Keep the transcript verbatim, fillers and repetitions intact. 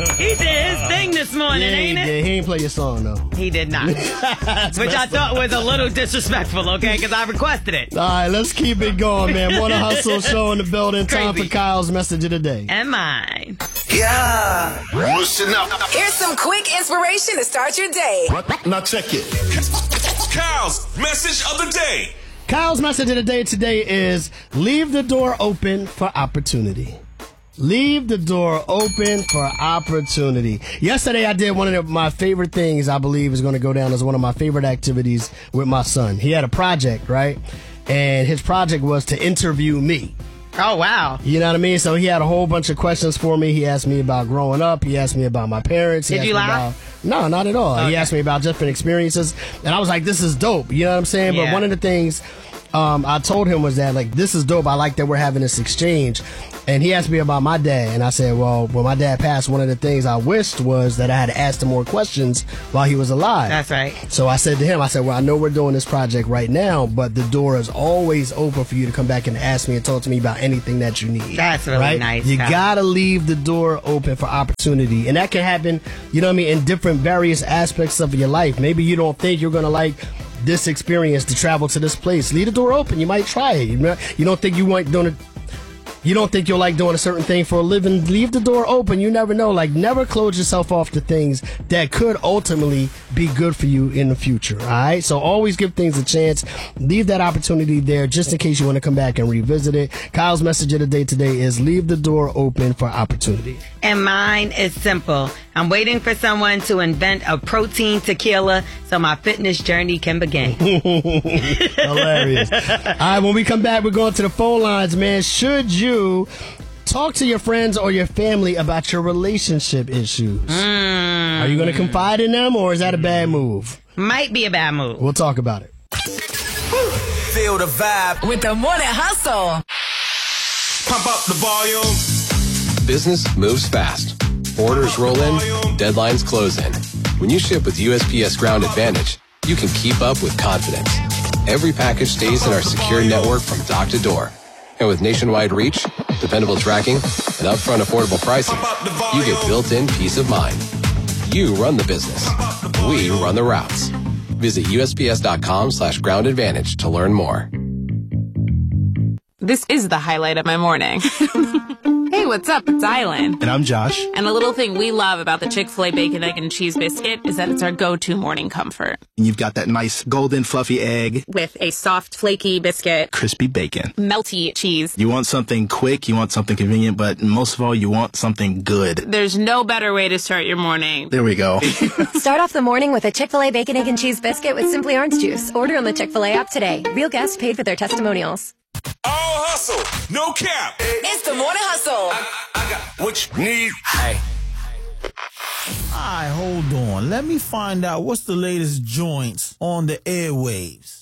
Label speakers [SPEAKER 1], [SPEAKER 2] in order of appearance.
[SPEAKER 1] He did his thing this morning,
[SPEAKER 2] yeah,
[SPEAKER 1] ain't
[SPEAKER 2] he
[SPEAKER 1] it?
[SPEAKER 2] Did. He didn't play your song, though.
[SPEAKER 1] He did not. Which I thought was a little disrespectful, okay? Because I requested it.
[SPEAKER 2] All right, let's keep it going, man. Morning Hustle show in the building.
[SPEAKER 1] Crazy.
[SPEAKER 2] Time for Kyle's message of the day.
[SPEAKER 1] And mine.
[SPEAKER 3] Yeah.
[SPEAKER 4] Listen up.
[SPEAKER 3] Here's some quick inspiration to start your day.
[SPEAKER 4] Now check it.
[SPEAKER 5] Kyle's message of the day.
[SPEAKER 2] Kyle's message of the day today is leave the door open for opportunity. Leave the door open for opportunity. Yesterday, I did one of the, my favorite things I believe is going to go down as one of my favorite activities with my son. He had a project, right? And his project was to interview me.
[SPEAKER 1] Oh, wow.
[SPEAKER 2] You know what I mean? So he had a whole bunch of questions for me. He asked me about growing up. He asked me about my parents. He
[SPEAKER 1] Did
[SPEAKER 2] asked
[SPEAKER 1] you
[SPEAKER 2] me
[SPEAKER 1] laugh?
[SPEAKER 2] About, no, not at all.
[SPEAKER 1] Okay.
[SPEAKER 2] He asked me about different experiences. And I was like, this is dope. You know what I'm saying?
[SPEAKER 1] Yeah.
[SPEAKER 2] But one of the things um, I told him was that, like, this is dope. I like that we're having this exchange. And he asked me about my dad. And I said, well, when my dad passed, one of the things I wished was that I had asked him more questions while he was alive.
[SPEAKER 1] That's right.
[SPEAKER 2] So I said to him, I said, well, I know we're doing this project right now, but the door is always open for you to come back and ask me and talk to me about anything that you need.
[SPEAKER 1] That's really
[SPEAKER 2] right?
[SPEAKER 1] nice.
[SPEAKER 2] You
[SPEAKER 1] Kyle.
[SPEAKER 2] gotta leave the door open for opportunity. And that can happen, you know what I mean, in different various aspects of your life. Maybe you don't think you're gonna like this experience to travel to this place. Leave the door open. You might try it. You know, you don't think you want doing it. You don't think you'll like doing a certain thing for a living. Leave the door open. You never know. Like, never close yourself off to things that could ultimately be good for you in the future. All right? So always give things a chance. Leave that opportunity there just in case you want to come back and revisit it. Kyle's message of the day today is leave the door open for opportunity.
[SPEAKER 1] And mine is simple. I'm waiting for someone to invent a protein tequila so my fitness journey can begin.
[SPEAKER 2] Hilarious. All right, when we come back, we're going to the phone lines, man. Should you talk to your friends or your family about your relationship issues?
[SPEAKER 1] Mm.
[SPEAKER 2] Are you going to confide in them, or is that a bad move?
[SPEAKER 1] Might be a bad move.
[SPEAKER 2] We'll talk about it.
[SPEAKER 3] Feel the vibe with the Morning Hustle.
[SPEAKER 5] Pump up the volume.
[SPEAKER 6] Business moves fast. Orders roll in, deadlines close in. When you ship with U S P S Ground Advantage, you can keep up with confidence. Every package stays in our secure network from dock to door. And with nationwide reach, dependable tracking, and upfront affordable pricing, you get built-in peace of mind. You run the business. We run the routes. Visit USPS.com slash ground advantage to learn more.
[SPEAKER 7] This is the highlight of my morning. Hey, what's up? It's Island.
[SPEAKER 8] And I'm Josh.
[SPEAKER 7] And the little thing we love about the Chick-fil-A Bacon, Egg, and Cheese Biscuit is that it's our go-to morning comfort.
[SPEAKER 8] And you've got that nice golden fluffy egg.
[SPEAKER 7] With a soft, flaky biscuit.
[SPEAKER 8] Crispy bacon.
[SPEAKER 7] Melty cheese.
[SPEAKER 8] You want something quick, you want something convenient, but most of all, you want something good.
[SPEAKER 7] There's no better way to start your morning.
[SPEAKER 8] There we go.
[SPEAKER 9] Start off the morning with a Chick-fil-A Bacon, Egg, and Cheese Biscuit with Simply Orange Juice. Order on the Chick-fil-A app today. Real guests paid for their testimonials.
[SPEAKER 5] All hustle, no cap.
[SPEAKER 3] It's the Morning Hustle.
[SPEAKER 5] I, I got what you need. Hey.
[SPEAKER 10] All right, hold on. Let me find out what's the latest joints on the airwaves.